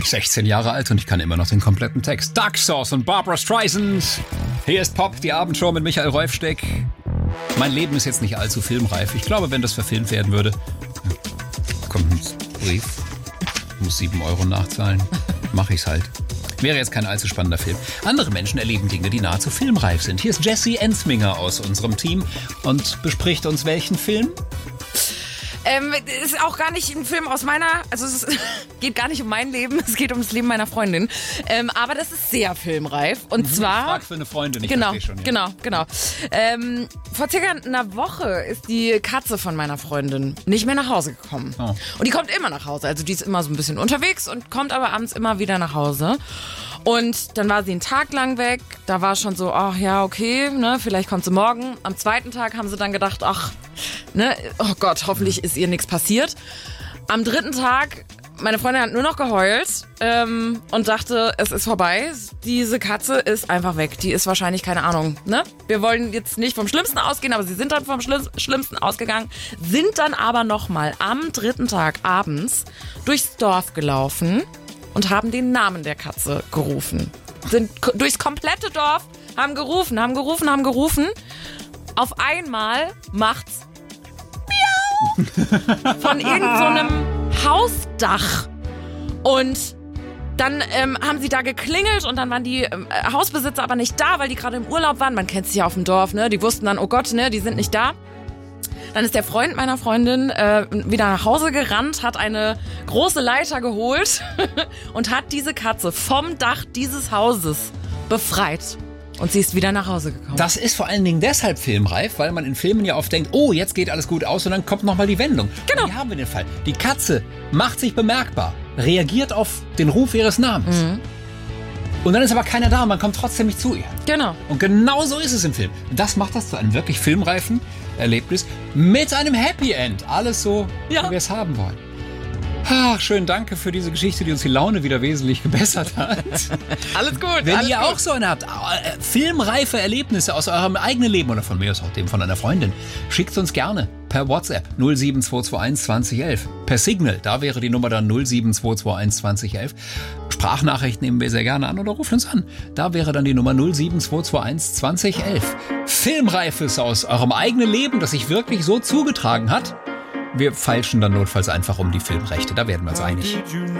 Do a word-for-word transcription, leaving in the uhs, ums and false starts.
sechzehn Jahre alt und ich kann immer noch den kompletten Text. Dark Sauce und Barbra Streisand. Hier ist Pop, die Abendshow mit Michael Reufsteck. Mein Leben ist jetzt nicht allzu filmreif. Ich glaube, wenn das verfilmt werden würde, kommt ein Brief, muss sieben Euro nachzahlen, mache ich's halt. Wäre jetzt kein allzu spannender Film. Andere Menschen erleben Dinge, die nahezu filmreif sind. Hier ist Jessie Ensminger aus unserem Team und bespricht uns welchen Film? Ähm, ist auch gar nicht ein Film aus meiner, also es ist, geht gar nicht um mein Leben, es geht um das Leben meiner Freundin. Ähm, aber das ist sehr filmreif. Und mhm, zwar. Ich frag für eine Freundin, ich genau, verstehe schon. Ja. Genau, genau. Ähm, vor circa einer Woche ist die Katze von meiner Freundin nicht mehr nach Hause gekommen. Oh. Und die kommt immer nach Hause. Also die ist immer so ein bisschen unterwegs und kommt aber abends immer wieder nach Hause. Und dann war sie einen Tag lang weg. Da war schon so, ach ja, okay, ne, vielleicht kommt sie morgen. Am zweiten Tag haben sie dann gedacht, ach, ne, oh Gott, hoffentlich ist ihr nichts passiert. Am dritten Tag, meine Freundin hat nur noch geheult ähm, und dachte, es ist vorbei. Diese Katze ist einfach weg. Die ist wahrscheinlich, keine Ahnung, ne? Wir wollen jetzt nicht vom Schlimmsten ausgehen, aber sie sind dann vom Schlimm- Schlimmsten ausgegangen, sind dann aber nochmal am dritten Tag abends durchs Dorf gelaufen und haben den Namen der Katze gerufen. Sind k- durchs komplette Dorf, haben gerufen, haben gerufen, haben gerufen. Auf einmal macht's Miau von irgendeinem so Hausdach. Und dann ähm, haben sie da geklingelt und dann waren die ähm, Hausbesitzer aber nicht da, weil die gerade im Urlaub waren. Man kennt sich ja auf dem Dorf, ne? Die wussten dann, oh Gott, ne, die sind nicht da. Dann ist der Freund meiner Freundin äh, wieder nach Hause gerannt, hat eine große Leiter geholt und hat diese Katze vom Dach dieses Hauses befreit. Und sie ist wieder nach Hause gekommen. Das ist vor allen Dingen deshalb filmreif, weil man in Filmen ja oft denkt, oh, jetzt geht alles gut aus und dann kommt nochmal die Wendung. Genau. Und hier haben wir den Fall. Die Katze macht sich bemerkbar, reagiert auf den Ruf ihres Namens. Mhm. Und dann ist aber keiner da und man kommt trotzdem nicht zu ihr. Genau. Und genau so ist es im Film. Das macht das zu einem wirklich filmreifen Erlebnis mit einem Happy End. Alles so, ja, wie wir es haben wollen. Ach, schön, danke für diese Geschichte, die uns die Laune wieder wesentlich gebessert hat. Alles gut. Wenn alles ihr gut. auch so eine habt, äh, filmreife Erlebnisse aus eurem eigenen Leben oder von mir aus auch dem von einer Freundin, schickt uns gerne per WhatsApp null sieben zwei zwei eins zwanzig elf. Per Signal, da wäre die Nummer dann null sieben zwei zwei eins zwanzig elf. Sprachnachricht nehmen wir sehr gerne an oder ruft uns an. Da wäre dann die Nummer null sieben zwei zwei eins zwanzig elf. Filmreifes aus eurem eigenen Leben, das sich wirklich so zugetragen hat. Wir feilschen dann notfalls einfach um die Filmrechte, da werden wir uns einig.